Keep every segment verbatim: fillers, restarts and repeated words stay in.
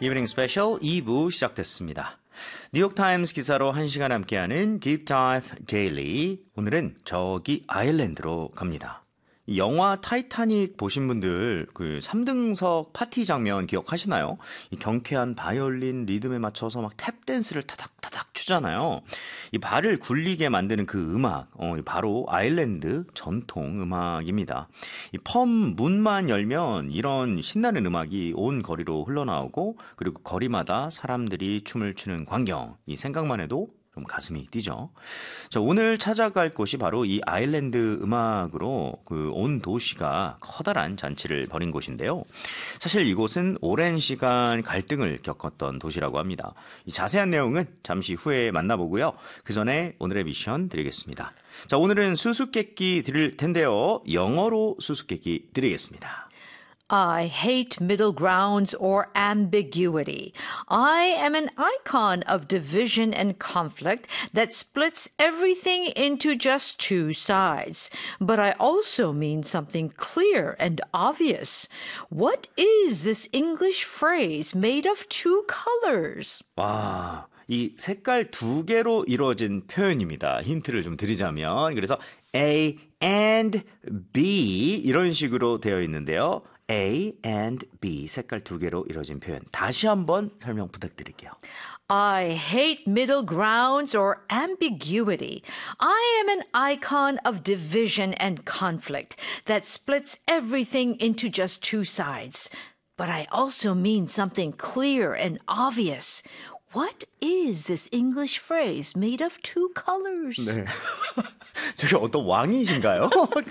이브닝 스페셜 이 부 시작됐습니다. 뉴욕타임스 기사로 한 시간 함께하는 Deep Dive Daily. 오늘은 저기 아일랜드로 갑니다. 이 영화 타이타닉 보신 분들 그 삼 등석 파티 장면 기억하시나요? 이 경쾌한 바이올린 리듬에 맞춰서 막 탭 댄스를 타닥타닥 추잖아요. 이 발을 굴리게 만드는 그 음악, 어, 바로 아일랜드 전통 음악입니다. 이 펍 문만 열면 이런 신나는 음악이 온 거리로 흘러나오고, 그리고 거리마다 사람들이 춤을 추는 광경, 이 생각만 해도 좀 가슴이 뛰죠. 자, 오늘 찾아갈 곳이 바로 이 아일랜드 음악으로 그 온 도시가 커다란 잔치를 벌인 곳인데요. 사실 이곳은 오랜 시간 갈등을 겪었던 도시라고 합니다. 이 자세한 내용은 잠시 후에 만나보고요. 그 전에 오늘의 미션 드리겠습니다. 자, 오늘은 수수께끼 드릴 텐데요. 영어로 수수께끼 드리겠습니다. I hate middle grounds or ambiguity. I am an icon of division and conflict that splits everything into just two sides. But I also mean something clear and obvious. What is this English phrase made of two colors? 와, 이 색깔 두 개로 이루어진 표현입니다. 힌트를 좀 드리자면, 그래서 A and B 이런 식으로 되어 있는데요. A and B 색깔 두 개로 이루어진 표현. 다시 한번 설명 부탁드릴게요. I hate middle grounds or ambiguity. I am an icon of division and conflict that splits everything into just two sides. But I also mean something clear and obvious. What is this English phrase made of two colors? 네. 저기 어떤 왕이신가요?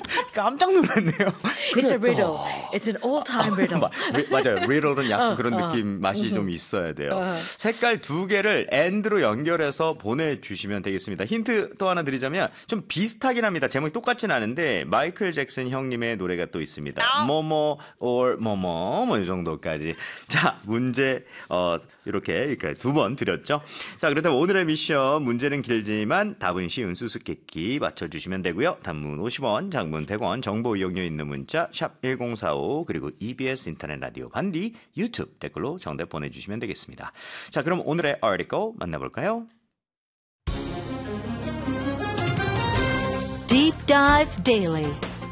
깜짝 놀랐네요. It's a riddle. It's an old-time riddle. 마, 리, 맞아요. 리들은 약간 어, 그런 어. 느낌 맛이 좀 있어야 돼요. 어. 색깔 두 개를 and로 연결해서 보내주시면 되겠습니다. 힌트 또 하나 드리자면 좀 비슷하긴 합니다. 제목이 똑같진 않은데 마이클 잭슨 형님의 노래가 또 있습니다. 뭐뭐 or 뭐뭐 뭐 이 정도까지. 자, 문제 어, 이렇게, 이렇게 두 번 드렸죠. 자, 그렇다면 오늘의 미션, 문제는 길지만 답은 쉬운 수수께끼 맞춰주시면 되고요. 단문 오십 원, 장문 백 원, 정보 이용료 있는 문자 샵 일공사오, 그리고 이비에스 인터넷 라디오 반디 유튜브 댓글로 정답 보내주시면 되겠습니다. 자, 그럼 오늘의 article 만나볼까요? Deep Dive Daily.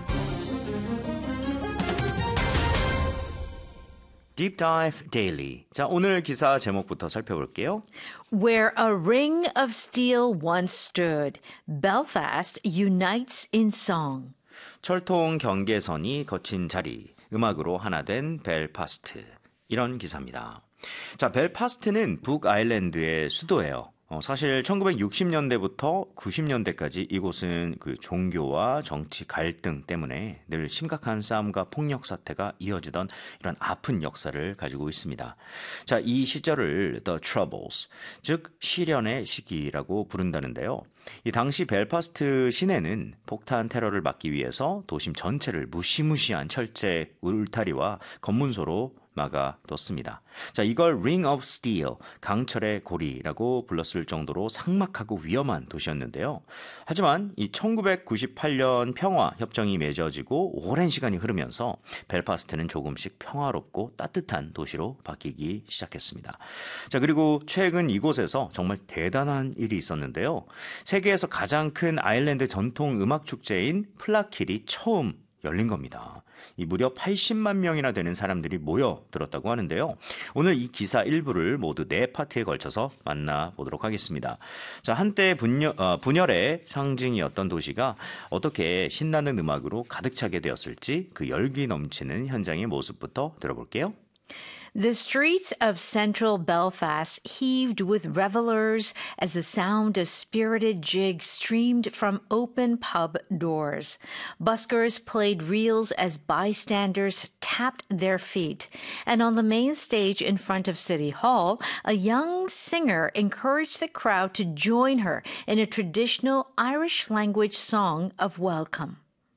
Deep Dive Daily. 자, 오늘 기사 제목부터 살펴볼게요. Where a ring of steel once stood, Belfast unites in song. 철통 경계선이 거친 자리, 음악으로 하나 된 벨파스트. 이런 기사입니다. 자, 벨파스트는 북아일랜드의 수도예요. 어, 사실 천구백육십 년대부터 구십 년대까지 이곳은 그 종교와 정치 갈등 때문에 늘 심각한 싸움과 폭력 사태가 이어지던 이런 아픈 역사를 가지고 있습니다. 자, 이 시절을 The Troubles, 즉 시련의 시기라고 부른다는데요. 이 당시 벨파스트 시내는 폭탄 테러를 막기 위해서 도심 전체를 무시무시한 철제 울타리와 검문소로 막아뒀습니다. 자, 이걸 Ring of Steel, 강철의 고리라고 불렀을 정도로 삭막하고 위험한 도시였는데요. 하지만 이 천구백구십팔 년 평화 협정이 맺어지고 오랜 시간이 흐르면서 벨파스트는 조금씩 평화롭고 따뜻한 도시로 바뀌기 시작했습니다. 자, 그리고 최근 이곳에서 정말 대단한 일이 있었는데요. 세계에서 가장 큰 아일랜드 전통 음악 축제인 플라킬이 처음 열린 겁니다. 이 무려 팔십만 명이나 되는 사람들이 모여들었다고 하는데요. 오늘 이 기사 일부를 모두 네 파트에 걸쳐서 만나보도록 하겠습니다. 자, 한때 분열, 어, 분열의 상징이었던 도시가 어떻게 신나는 음악으로 가득 차게 되었을지 그 열기 넘치는 현장의 모습부터 들어볼게요. The streets of central Belfast heaved with revelers as the sound of spirited jigs streamed from open pub doors. Buskers played reels as bystanders tapped their feet. And on the main stage in front of City Hall, a young singer encouraged the crowd to join her in a traditional Irish language song of welcome.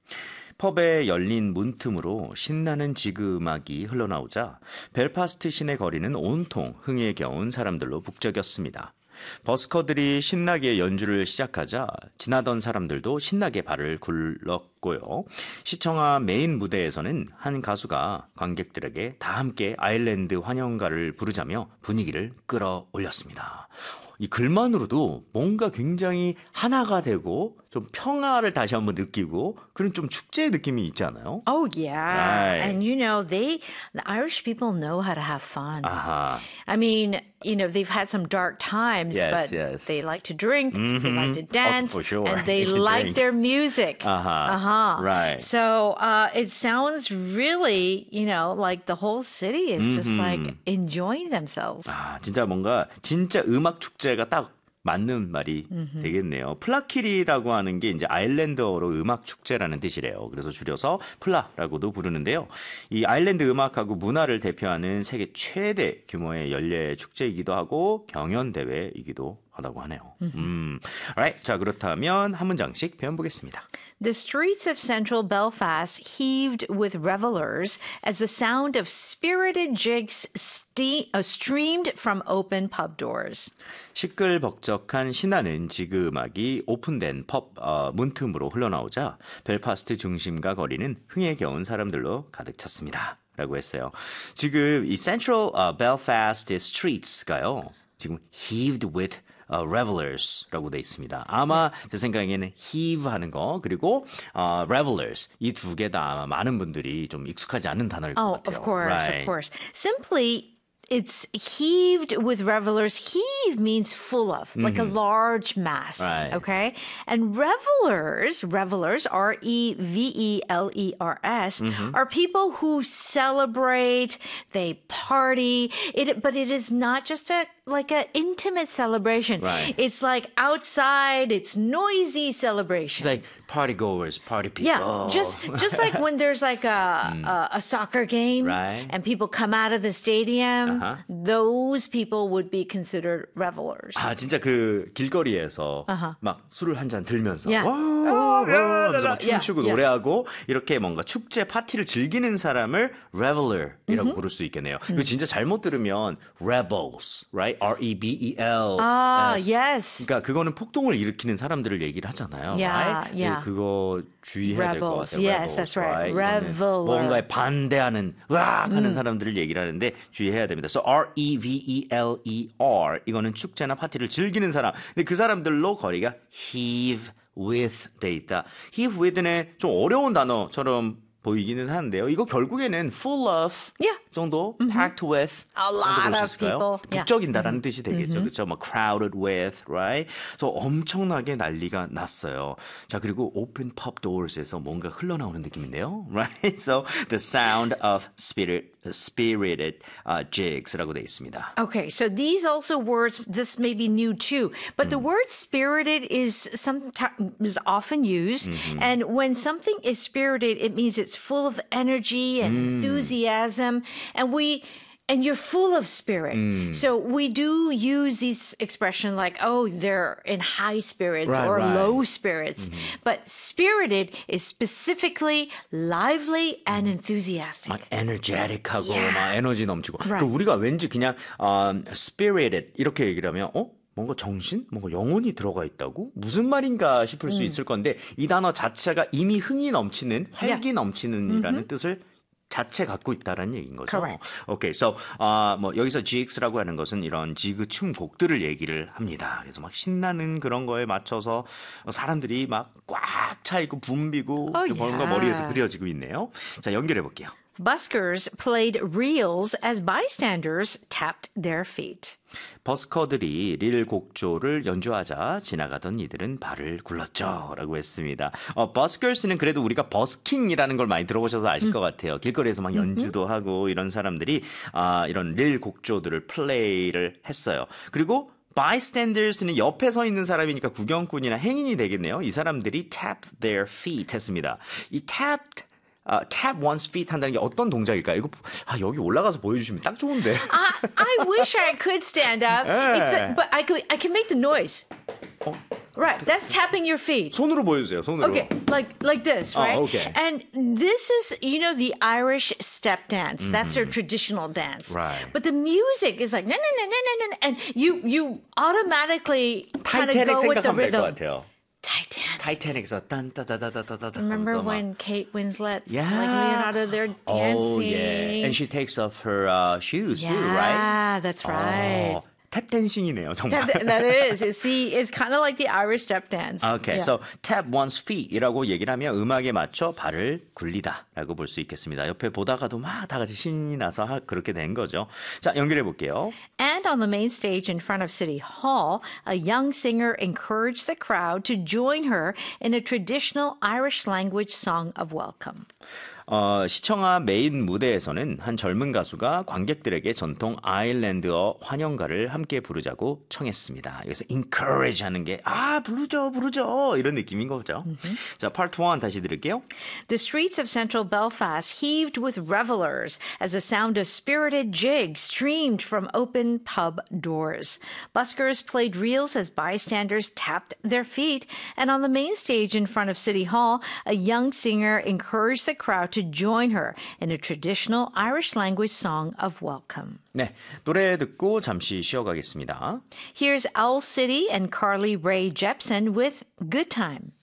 펍에 열린 문틈으로 신나는 지그 음악이 흘러나오자 벨파스트 시내 거리는 온통 흥에 겨운 사람들로 북적였습니다. 버스커들이 신나게 연주를 시작하자 지나던 사람들도 신나게 발을 굴렀고요. 시청하 메인 무대에서는 한 가수가 관객들에게 다 함께 아일랜드 환영가를 부르자며 분위기를 끌어올렸습니다. 이 글만으로도 뭔가 굉장히 하나가 되고 좀 평화를 다시 한번 느끼고 그런 좀 축제의 느낌이 있지 않아요? Oh, yeah. Right. And you know, they, the Irish people know how to have fun. 아하. I mean, you know, they've had some dark times, Yes, but yes. they like to drink, they like to dance, Oh, for sure. and they They can like drink. their music. Uh-huh. Uh-huh. Right. So uh, it sounds really, you know, like the whole city is just like enjoying themselves. 아, 진짜 뭔가 진짜 음악 축제가 딱 맞는 말이 되겠네요. 플라키리라고 하는 게 이제 아일랜드어로 음악 축제라는 뜻이래요. 그래서 줄여서 플라라고도 부르는데요. 이 아일랜드 음악하고 문화를 대표하는 세계 최대 규모의 연례 축제이기도 하고 경연 대회이기도 하다고 하네요. 음. Alright. 자, 그렇다면 한 문장씩 배워보겠습니다. The streets of central Belfast heaved with revelers as the sound of spirited jigs ste- uh, streamed from open pub doors. 시끌벅적한 신나는 지그 음악이 오픈된 펍 어, 문틈으로 흘러나오자 벨파스트 중심과 거리는 흥에 겨운 사람들로 가득 찼습니다. 라고 했어요. 지금 이 Central uh, Belfast streets가요. 지금 heaved with Uh, revelers라고 돼 있습니다. 아마 제 생각에는 heave 하는 거 그리고 uh, revelers 이 두 개 다 아마 많은 분들이 좀 익숙하지 않은 단어일 것 Oh, 같아요. of course, Right. of course. Simply, it's heaved with revelers. Heave means full of, like a large mass. Right. Okay? And revelers, revelers, R E V E L E R S, are people who celebrate, they party. It, but it is not just a like an intimate celebration. Right. It's like outside, it's noisy celebration. It's like party goers, party people. Yeah, just just like when there's like a a, a soccer game Right. and people come out of the stadium, Uh-huh. those people would be considered revelers. 아 진짜 그 길거리에서 막 술을 한 잔 들면서 Yeah. 와, 와, 와 하면서 막 Yeah, 춤추고 yeah. 노래하고 이렇게 뭔가 축제 파티를 즐기는 사람을 reveler이라고 부를 수 있겠네요. 이거 진짜 잘못 들으면 rebels, right? R E B E L. Ah, yes. 그러니까 그거는 폭동을 일으키는 사람들을 얘기를 하잖아요. Yeah, right? yeah. 그- 그거 주의해야 될 것 Rebels. 같아요. Yes, that's right. 이거는 Reveler. 뭔가에 반대하는 으악 하는 사람들을 얘기를 하는데 주의해야 됩니다. So R E V E L E R 이거는 축제나 파티를 즐기는 사람. 근데 그 사람들로 거리가 heave with 돼 있다. heave with는 좀 어려운 단어처럼 보이기는 하는데요. 이거 결국에는 full of Yeah. 정도, packed with A 정도 lot 볼수 of 있을까요? people. Yeah. 북적인다라는 뜻이 되겠죠. 그렇죠? 뭐 crowded with, right? 그래서 엄청나게 난리가 났어요. 자, 그리고 open pub doors에서 뭔가 흘러나오는 느낌인데요. Right? So the sound of spirit, spirited uh, jigs라고 돼 있습니다. Okay, so these also words, this may be new too, but the word spirited is sometimes is often used, and when something is spirited, it means it's full of energy and enthusiasm, and we. And you're full of spirit. So we do use these expressions like, oh, they're in high spirits Right, or right. low spirits. But spirited is specifically lively and enthusiastic. 막 energetic하고 Yeah. 막 에너지 넘치고. Right. 그 우리가 왠지 그냥 어, spirited 이렇게 얘기를 하면 어? 뭔가 정신? 뭔가 영혼이 들어가 있다고? 무슨 말인가 싶을 수 있을 건데 이 단어 자체가 이미 흥이 넘치는 활기 넘치는이라는 뜻을 자체 갖고 있다라는 얘기인 거죠. Correct. 오케이, so 아, 뭐 여기서 지그스라고 하는 것은 이런 지그 춤 곡들을 얘기를 합니다. 그래서 막 신나는 그런 거에 맞춰서 사람들이 막 꽉 차 있고 붐비고 Oh, 뭔가 yeah. 머리에서 그려지고 있네요. 자, 연결해 볼게요. Buskers played reels as bystanders tapped their feet. 버스커들이 릴 곡조를 연주하자 지나가던 이들은 발을 굴렀죠 라고 했습니다. 어, 버스커스는 그래도 우리가 버스킹이라는 걸 많이 들어보셔서 아실 것 같아요. 길거리에서 막 연주도 하고 이런 사람들이 아, 이런 릴 곡조들을 플레이를 했어요. 그리고 bystanders는 옆에 서 있는 사람이니까 구경꾼이나 행인이 되겠네요. 이 사람들이 tap their feet 했습니다. 이 tapped 아, tap one's feet 한다는 게 어떤 동작일까요? 이거 아, 여기 올라가서 보여주시면 딱 좋은데. I, I wish I could stand up. It's, but I could. I can make the noise. 어? Right, that's tapping your feet. 손으로 보여주세요. 손으로. Okay, like like this, right? Oh, okay. And this is, you know, the Irish step dance. That's their traditional dance. Right. But the music is like na na na na na na, and you you automatically kind of 타이타닉 go with the 생각하면 될 것 rhythm. 같아요. Titanic. 타이타닉에서 딴따다다다다다. Remember 하면서 막- when Kate Winslet's Yeah. like Leonardo, they're dancing. Oh, yeah. And she takes off her uh, shoes yeah, too, right? that's right. 어, 탭댄싱이네요, 정말. That, that is. It's the it's kind of like the Irish step dance. Okay, Yeah. so tap one's feet이라고 얘기를 하면 음악에 맞춰 발을 굴리다라고 볼 수 있겠습니다. 옆에 보다가도 막 다 같이 신이 나서 하- 그렇게 된 거죠. 자, 연결해 볼게요. And on the main stage in front of City Hall, a young singer encouraged the crowd to join her in a traditional Irish language song of welcome. 어, 시청하 메인 무대에서는 한 젊은 가수가 관객들에게 전통 아일랜드어 환영가를 함께 부르자고 청했습니다. 여기서 encourage 하는 게 아, 부르죠, 부르죠 이런 느낌인 거죠. 자, part one 다시 들을게요. The streets of central Belfast heaved with revelers as the sound of spirited jigs streamed from open pub doors. Buskers played reels as bystanders tapped their feet, and on the main stage in front of City Hall, a young singer encouraged the crowd to join her in a traditional Irish language song of welcome. 네, 노래 듣고 잠시 쉬어가겠습니다. Here's Owl City and Carly Rae Jepsen with Good Time.